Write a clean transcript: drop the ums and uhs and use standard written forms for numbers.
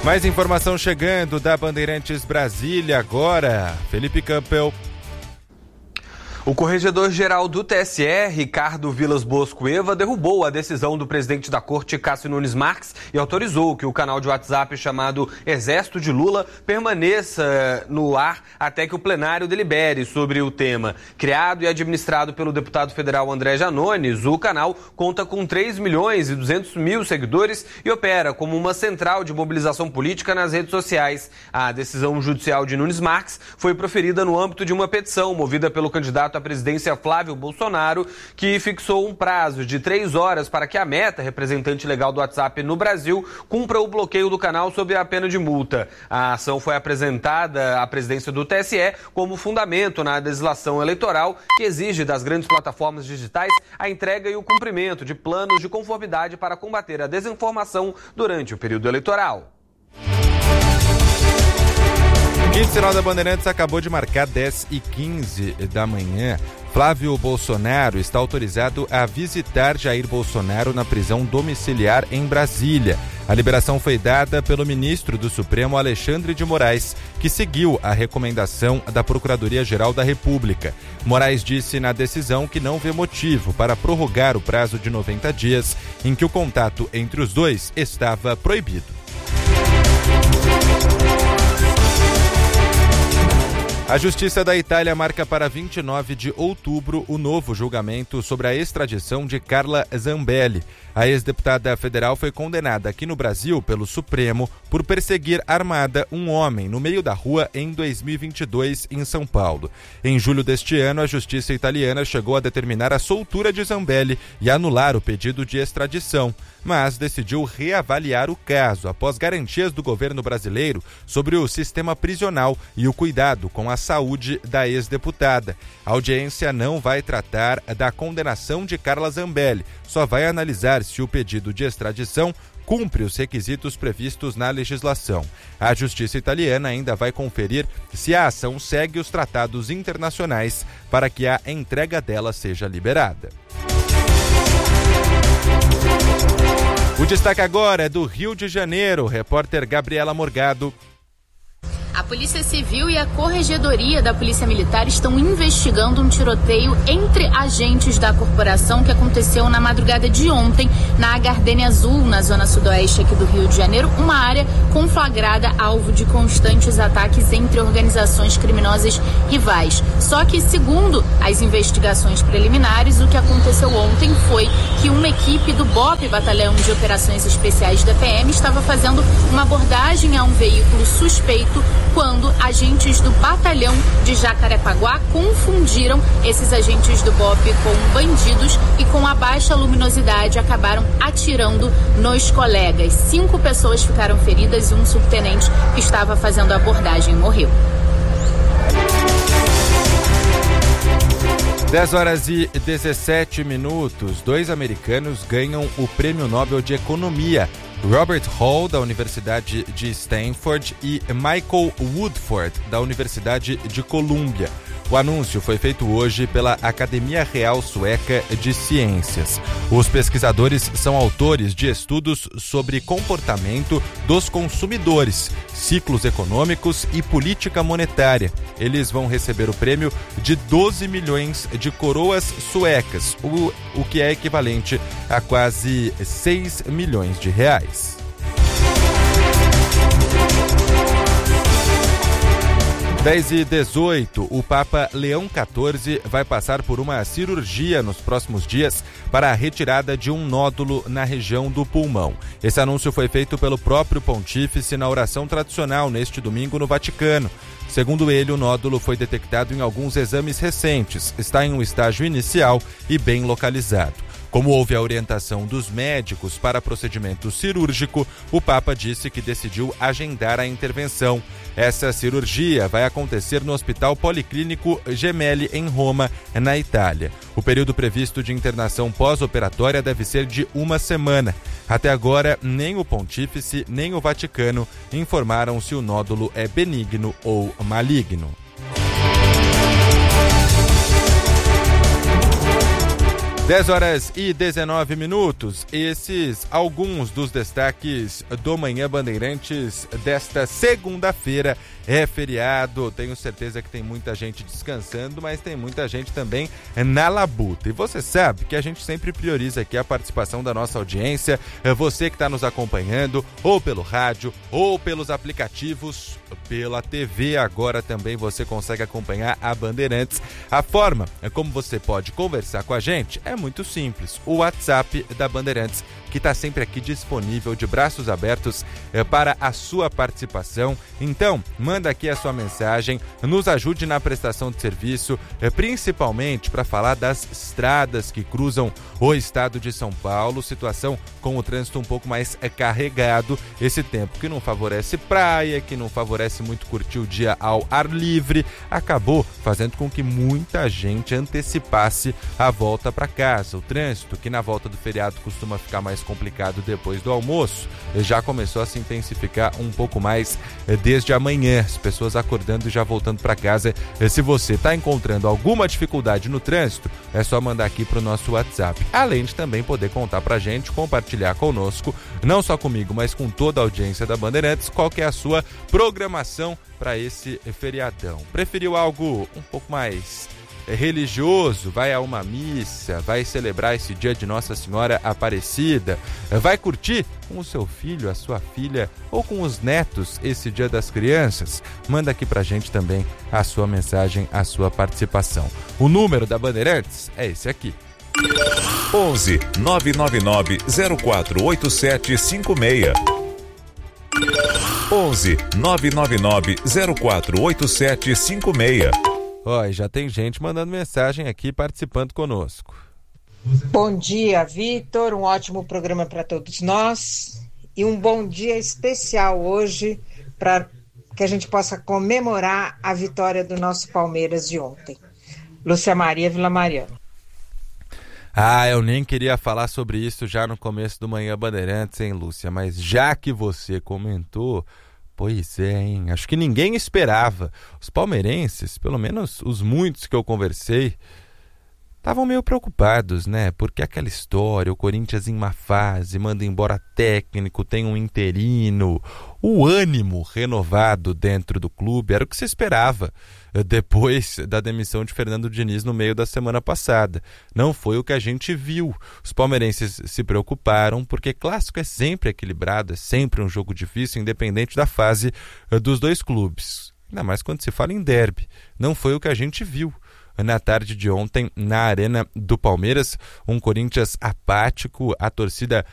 Mais informação chegando da Bandeirantes Brasília agora. Felipe Campbell. O corregedor-geral do TSE, Ricardo Vilas Boas Cueva, derrubou a decisão do presidente da corte, Cássio Nunes Marques, e autorizou que o canal de WhatsApp chamado Exército de Lula permaneça no ar até que o plenário delibere sobre o tema. Criado e administrado pelo deputado federal André Janones, o canal conta com 3.200.000 seguidores e opera como uma central de mobilização política nas redes sociais. A decisão judicial de Nunes Marques foi proferida no âmbito de uma petição movida pelo candidato à presidência Flávio Bolsonaro, que fixou um prazo de 3 horas para que a Meta, representante legal do WhatsApp no Brasil, cumpra o bloqueio do canal sob a pena de multa. A ação foi apresentada à presidência do TSE como fundamento na legislação eleitoral que exige das grandes plataformas digitais a entrega e o cumprimento de planos de conformidade para combater a desinformação durante o período eleitoral. O Quinto Sinal da Bandeirantes acabou de marcar 10h15 da manhã. Flávio Bolsonaro está autorizado a visitar Jair Bolsonaro na prisão domiciliar em Brasília. A liberação foi dada pelo ministro do Supremo, Alexandre de Moraes, que seguiu a recomendação da Procuradoria-Geral da República. Moraes disse na decisão que não vê motivo para prorrogar o prazo de 90 dias em que o contato entre os dois estava proibido. A Justiça da Itália marca para 29 de outubro o novo julgamento sobre a extradição de Carla Zambelli. A ex-deputada federal foi condenada aqui no Brasil pelo Supremo por perseguir armada um homem no meio da rua em 2022 em São Paulo. Em julho deste ano, a Justiça italiana chegou a determinar a soltura de Zambelli e anular o pedido de extradição, mas decidiu reavaliar o caso após garantias do governo brasileiro sobre o sistema prisional e o cuidado com a saúde da ex-deputada. A audiência não vai tratar da condenação de Carla Zambelli, só vai analisar se o pedido de extradição cumpre os requisitos previstos na legislação. A Justiça italiana ainda vai conferir se a ação segue os tratados internacionais para que a entrega dela seja liberada. O destaque agora é do Rio de Janeiro. Repórter Gabriela Morgado. A Polícia Civil e a Corregedoria da Polícia Militar estão investigando um tiroteio entre agentes da corporação que aconteceu na madrugada de ontem na Gardenia Azul, na zona sudoeste aqui do Rio de Janeiro, uma área conflagrada alvo de constantes ataques entre organizações criminosas rivais. Só que, segundo as investigações preliminares, o que aconteceu ontem foi que uma equipe do BOP, Batalhão de Operações Especiais da PM, estava fazendo uma abordagem a um veículo suspeito quando agentes do batalhão de Jacarepaguá confundiram esses agentes do BOP com bandidos e com a baixa luminosidade acabaram atirando nos colegas. 5 pessoas ficaram feridas e um subtenente que estava fazendo a abordagem morreu. 10h17. 2 americanos ganham o Prêmio Nobel de Economia. Robert Hall, da Universidade de Stanford, e Michael Woodford, da Universidade de Colômbia. O anúncio foi feito hoje pela Academia Real Sueca de Ciências. Os pesquisadores são autores de estudos sobre comportamento dos consumidores, ciclos econômicos e política monetária. Eles vão receber o prêmio de 12 milhões de coroas suecas, o que é equivalente a quase 6 milhões de reais. 10h18, o Papa Leão XIV vai passar por uma cirurgia nos próximos dias para a retirada de um nódulo na região do pulmão. Esse anúncio foi feito pelo próprio pontífice na oração tradicional neste domingo no Vaticano. Segundo ele, o nódulo foi detectado em alguns exames recentes, está em um estágio inicial e bem localizado. Como houve a orientação dos médicos para procedimento cirúrgico, o Papa disse que decidiu agendar a intervenção. Essa cirurgia vai acontecer no Hospital Policlínico Gemelli, em Roma, na Itália. O período previsto de internação pós-operatória deve ser de 1 semana. Até agora, nem o Pontífice nem o Vaticano informaram se o nódulo é benigno ou maligno. 10h19. Esses alguns dos destaques do Manhã Bandeirantes desta segunda-feira. É feriado, tenho certeza que tem muita gente descansando, mas tem muita gente também na labuta. E você sabe que a gente sempre prioriza aqui a participação da nossa audiência. Você que está nos acompanhando, ou pelo rádio, ou pelos aplicativos, pela TV. Agora também você consegue acompanhar a Bandeirantes. A forma como você pode conversar com a gente é muito simples. O WhatsApp da Bandeirantes, que está sempre aqui disponível, de braços abertos para a sua participação. Então, manda aqui a sua mensagem, nos ajude na prestação de serviço, principalmente para falar das estradas que cruzam o estado de São Paulo, situação com o trânsito um pouco mais carregado, esse tempo que não favorece praia, que não favorece muito curtir o dia ao ar livre, acabou fazendo com que muita gente antecipasse a volta para casa. O trânsito, que na volta do feriado costuma ficar mais complicado depois do almoço, já começou a se intensificar um pouco mais desde amanhã, as pessoas acordando e já voltando para casa. Se você está encontrando alguma dificuldade no trânsito, é só mandar aqui para o nosso WhatsApp, além de também poder contar para a gente, compartilhar conosco, não só comigo, mas com toda a audiência da Bandeirantes, qual que é a sua programação para esse feriadão. Preferiu algo um pouco mais religioso? Vai a uma missa, vai celebrar esse dia de Nossa Senhora Aparecida, vai curtir com o seu filho, a sua filha ou com os netos esse Dia das Crianças? Manda aqui pra gente também a sua mensagem, a sua participação. O número da Bandeirantes é esse aqui: 11 999 048756. 11 999 048756. Ó, já tem gente mandando mensagem aqui, participando conosco. Bom dia, Vitor. Um ótimo programa para todos nós. E um bom dia especial hoje para que a gente possa comemorar a vitória do nosso Palmeiras de ontem. Lúcia Maria Vila Mariana. Eu nem queria falar sobre isso já no começo do Manhã Bandeirantes, hein, Lúcia? Mas já que você comentou, pois é, hein? Acho que ninguém esperava. Os palmeirenses, pelo menos os muitos que eu conversei, estavam meio preocupados, né? Porque aquela história, o Corinthians em má fase, manda embora técnico, tem um interino, o ânimo renovado dentro do clube era o que se esperava depois da demissão de Fernando Diniz no meio da semana passada. Não foi o que a gente viu. Os palmeirenses se preocuparam porque clássico é sempre equilibrado, é sempre um jogo difícil, independente da fase dos dois clubes. Ainda mais quando se fala em derby. Não foi o que a gente viu na tarde de ontem na Arena do Palmeiras, um Corinthians apático, a torcida